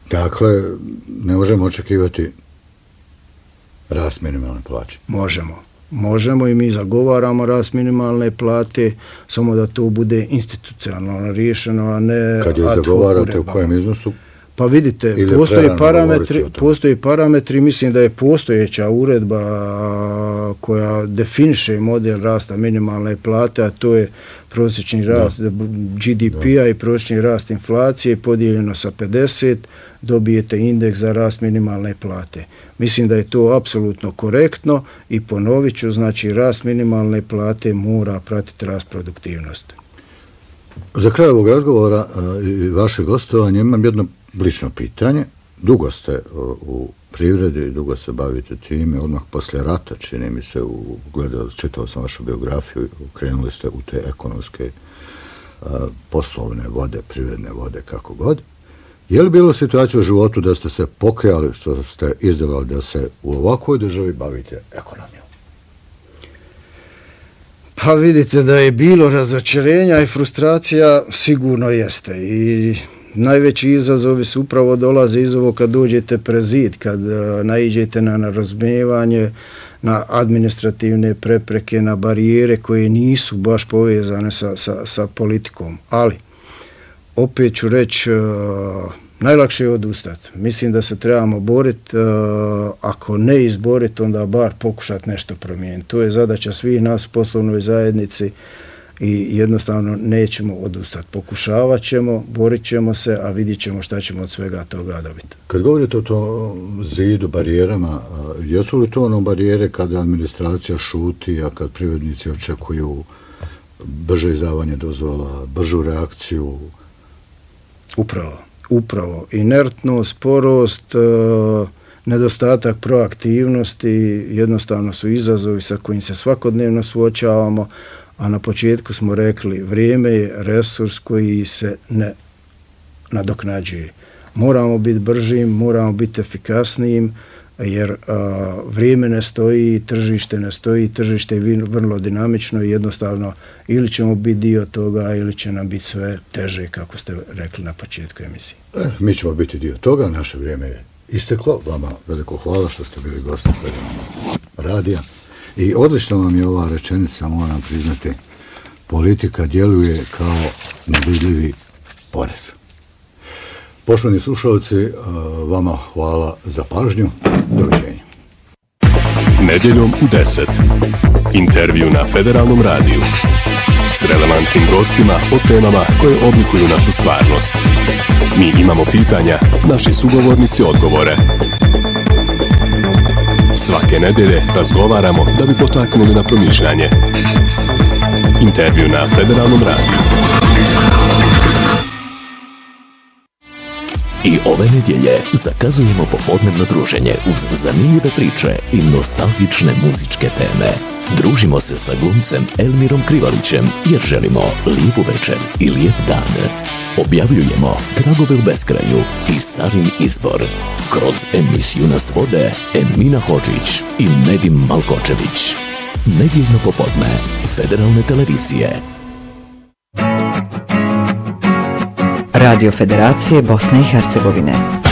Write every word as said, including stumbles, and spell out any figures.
Dakle, ne možemo očekivati rast minimalne plaće. Možemo. Možemo i mi zagovaramo rast minimalne plate, samo da to bude institucionalno riješeno, a ne... Kad je zagovarate u kojem iznosu? Pa vidite, postoje parametri, postoje parametri, mislim da je postojeća uredba koja definiše model rasta minimalne plate, a to je prosječni rast G D P-a i prosječni rast inflacije podijeljeno sa pedeset, dobijete indeks za rast minimalne plate. Mislim da je to apsolutno korektno i ponovit ću, znači rast minimalne plate mora pratiti rast produktivnosti. Za kraj ovog razgovora i vaše gostovanje imam jedno lično pitanje. Dugo ste u privredi, dugo se bavite time, odmah poslije rata, čini mi se, gledao, čitao sam vašu biografiju, krenuli ste u te ekonomske poslovne vode, privredne vode, kako god. Je li bilo situacija u životu da ste se pokajali što ste izdavali da se u ovakvoj državi bavite ekonomijom? Pa vidite da je bilo razočarenja i frustracija, sigurno jeste. I najveći izazovi su upravo dolaze iz ovo kad dođete pred zid, kad naiđete na nerazumijevanje, na administrativne prepreke, na barijere koje nisu baš povezane sa, sa, sa politikom. Ali, opet ću reći, uh, najlakše je odustati. Mislim da se trebamo boriti, uh, ako ne izboriti, onda bar pokušati nešto promijeniti. To je zadaća svih nas u poslovnoj zajednici i jednostavno nećemo odustati. Pokušavat ćemo, borit ćemo se, a vidit ćemo šta ćemo od svega toga dobiti. Kad govorite o tom zidu, barijerama, jesu li to ono barijere kada administracija šuti, a kad privrednici očekuju brže izdavanje dozvola, bržu reakciju? Upravo, upravo. Inertnost, sporost, nedostatak proaktivnosti jednostavno su izazovi sa kojim se svakodnevno suočavamo, a na početku smo rekli, vrijeme je resurs koji se ne nadoknađuje. Moramo biti bržim, moramo biti efikasnijim, jer a, vrijeme ne stoji, tržište ne stoji, tržište je vrlo dinamično i jednostavno ili ćemo biti dio toga ili će nam biti sve teže, kako ste rekli na početku emisije. E, mi ćemo biti dio toga, naše vrijeme je isteklo. Vama veliko hvala što ste bili gosti radija. I odlično vam je ova rečenica, moram priznati, politika djeluje kao nevidljivi porez. Poštovani slušalci, vama hvala za pažnju. Doviđenja. Nedjeljom u deset. Intervju na Federalnom radiju. S relevantnim gostima o temama koje oblikuju našu stvarnost. Mi imamo pitanja, naši sugovornici odgovore. Svake nedjelje razgovaramo da bi potaknuli na promišljanje. Intervju na Federalnom radiju. I ove nedjelje zakazujemo popodnevno druženje uz zanimljive priče i nostalgične muzičke teme. Družimo se sa glumcem Elmirom Krivalićem jer želimo lijepu večer i lijep dan. Objavljujemo Tragove u beskraju i Sarin izbor. Kroz emisiju nas vode Emina Hodžić i Nedim Malkočević. Nedjeljno popodne Federalne televizije. Radio Federacije Bosne i Hercegovine.